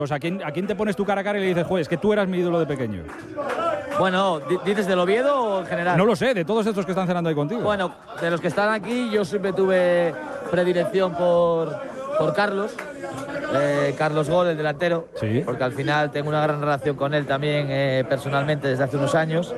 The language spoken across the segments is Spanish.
¿A quién te pones tu cara a cara y le dices, joder, es que tú eras mi ídolo de pequeño? Bueno, ¿dices del Oviedo o en general? No lo sé, de todos estos que están cenando ahí contigo. Bueno, de los que están aquí, yo siempre tuve predilección por Carlos. Carlos Gol, el delantero, sí. Porque al final tengo una gran relación con él también personalmente desde hace unos años.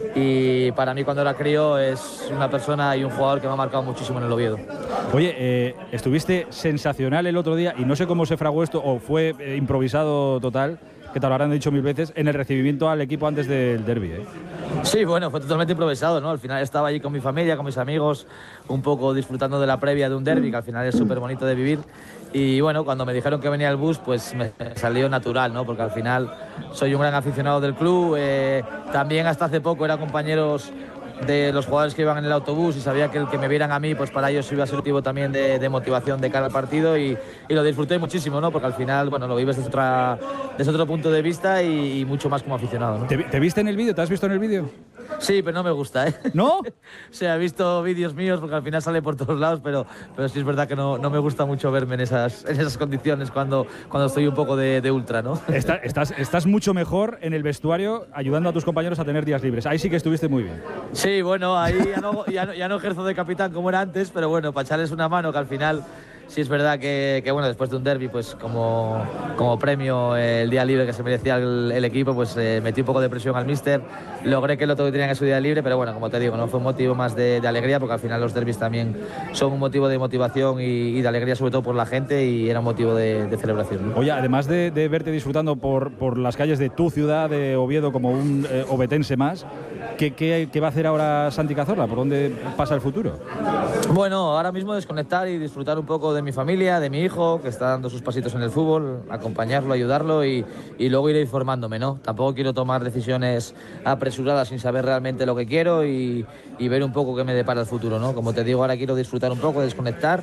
Y para mí, cuando era crío, es una persona y un jugador que me ha marcado muchísimo en el Oviedo. Oye, estuviste sensacional el otro día y no sé cómo se fraguó esto o fue improvisado total, que te lo habrán dicho mil veces, en el recibimiento al equipo antes del derbi, ¿eh? Sí, bueno, fue totalmente improvisado, ¿no? Al final estaba allí con mi familia, con mis amigos, un poco disfrutando de la previa de un derbi, que al final es súper bonito de vivir. Y bueno, cuando me dijeron que venía el bus, pues me salió natural, ¿no? Porque al final soy un gran aficionado del club. También hasta hace poco era compañeros de los jugadores que iban en el autobús y sabía que el que me vieran a mí, pues para ellos iba a ser motivo también de motivación de cara al partido y lo disfruté muchísimo, ¿no? Porque al final, bueno, lo vives desde otro punto de vista y mucho más como aficionado, ¿no? ¿Te viste en el vídeo? ¿Te has visto en el vídeo? Sí, pero no me gusta, ¿eh? ¿No? O sea, he visto vídeos míos porque al final sale por todos lados, pero sí es verdad que no me gusta mucho verme en esas condiciones cuando estoy un poco de ultra, ¿no? Estás mucho mejor en el vestuario ayudando a tus compañeros a tener días libres. Ahí sí que estuviste muy bien. Sí, bueno, ahí ya no ejerzo de capitán como era antes, pero bueno, para echarles una mano, que al final sí es verdad que bueno, después de un derbi, pues como premio el día libre que se merecía el equipo, pues metí un poco de presión al míster, logré que el otro tenía que su día libre, pero bueno, como te digo, no fue un motivo más de alegría, porque al final los derbis también son un motivo de motivación y de alegría, sobre todo por la gente, y era un motivo de celebración, ¿no? Oye, además de verte disfrutando por las calles de tu ciudad, de Oviedo, como un ovetense más, ¿qué va a hacer ahora Santi Cazorla? ¿Por dónde pasa el futuro? Bueno, ahora mismo desconectar y disfrutar un poco de mi familia, de mi hijo, que está dando sus pasitos en el fútbol, acompañarlo, ayudarlo y luego ir informándome, ¿no? Tampoco quiero tomar decisiones apresuradas sin saber realmente lo que quiero y ver un poco qué me depara el futuro, ¿no? Como te digo, ahora quiero disfrutar un poco, desconectar,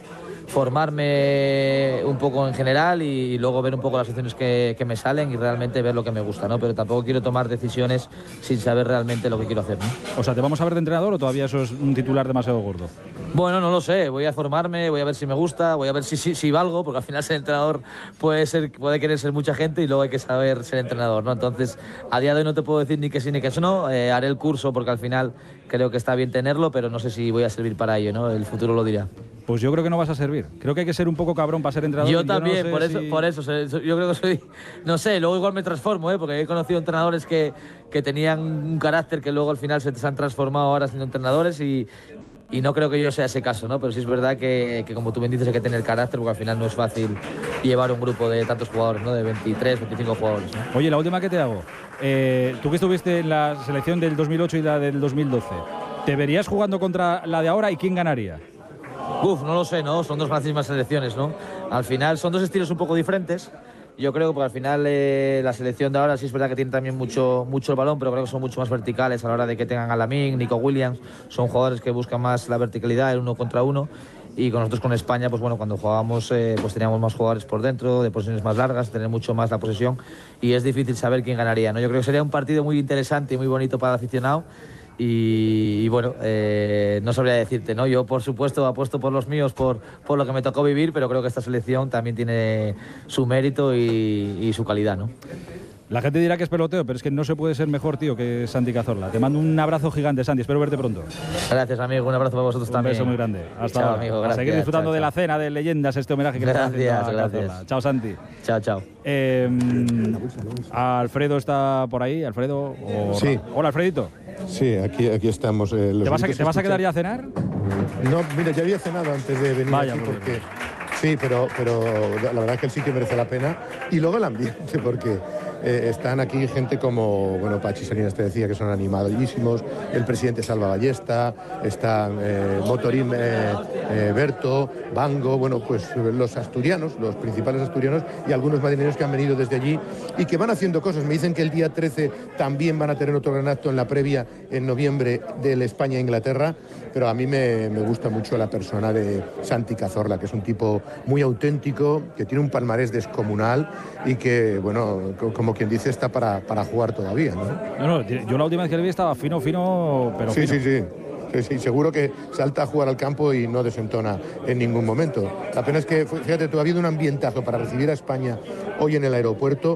formarme un poco en general y luego ver un poco las opciones que me salen y realmente ver lo que me gusta, ¿no? Pero tampoco quiero tomar decisiones sin saber realmente lo que quiero hacer, ¿no? O sea, ¿te vamos a ver de entrenador o todavía eso es un titular demasiado gordo? Bueno, no lo sé, voy a formarme, voy a ver si me gusta, voy a ver si valgo, porque al final ser entrenador puede querer ser mucha gente y luego hay que saber ser entrenador, ¿no? Entonces, a día de hoy no te puedo decir ni que sí ni que eso no, haré el curso porque al final creo que está bien tenerlo, pero no sé si voy a servir para ello, ¿no? El futuro lo dirá. Pues yo creo que no vas a servir. Creo que hay que ser un poco cabrón para ser entrenador. Yo también, no sé por eso, yo creo que soy, no sé, luego igual me transformo, porque he conocido entrenadores que tenían un carácter que luego al final se han transformado ahora siendo entrenadores y no creo que yo sea ese caso, ¿no? Pero sí es verdad que como tú bien dices hay que tener carácter porque al final no es fácil llevar un grupo de tantos jugadores, ¿no? De 23, 25 jugadores, ¿no? Oye, la última que te hago. Tú que estuviste en la selección del 2008 y la del 2012, ¿te verías jugando contra la de ahora y quién ganaría? No lo sé, ¿no? Son dos grandísimas selecciones, ¿no? Al final son dos estilos un poco diferentes. Yo creo que porque al final la selección de ahora sí es verdad que tiene también mucho el balón, pero creo que son mucho más verticales a la hora de que tengan a Lamine, Nico Williams. Son jugadores que buscan más la verticalidad, el 1 contra 1. Y con nosotros con España, pues bueno, cuando jugábamos pues teníamos más jugadores por dentro, de posiciones más largas, tener mucho más la posesión y es difícil saber quién ganaría, ¿no? Yo creo que sería un partido muy interesante y muy bonito para el aficionado. Y bueno, no sabría decirte, ¿no? Yo, por supuesto, apuesto por los míos, por lo que me tocó vivir, pero creo que esta selección también tiene su mérito y su calidad, ¿no? La gente dirá que es peloteo, pero es que no se puede ser mejor, tío, que Santi Cazorla. Te mando un abrazo gigante, Santi. Espero verte pronto. Gracias, amigo. Un abrazo para vosotros también. Un beso muy grande. Hasta chao, ahora. amigo. Gracias. A seguir disfrutando de la cena de leyendas, este homenaje que le estamos haciendo a Cazorla. Chao, Santi. Chao. Alfredo está por ahí. ¿Alfredo? Sí. Hola, Alfredito. Sí, aquí estamos. ¿Te vas a quedar ya a cenar? No, mira, ya había cenado antes de venir aquí porque... Sí, pero la verdad es que el sitio merece la pena. Y luego el ambiente, porque están aquí gente como, bueno, Pachi Salinas te decía que son animadísimos, el presidente Salva Ballesta, están Motorín Berto, Bango, bueno, pues los asturianos, los principales asturianos y algunos madrileños que han venido desde allí y que van haciendo cosas. Me dicen que el día 13 también van a tener otro gran acto en la previa en noviembre del España-Inglaterra, pero a mí me gusta mucho la persona de Santi Cazorla, que es un tipo muy auténtico, que tiene un palmarés descomunal y que, bueno, como quien dice, está para jugar todavía, ¿no? No, yo la última vez que le vi estaba fino, pero sí, fino. Sí, seguro que salta a jugar al campo y no desentona en ningún momento. La pena es que, fíjate, tú ha habido un ambientazo para recibir a España hoy en el aeropuerto.